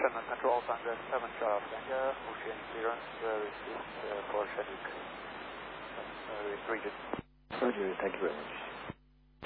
Shannon Control, Tango 7 Charles Tango, ocean clearance, this is for Chinook region. Roger, thank you very much.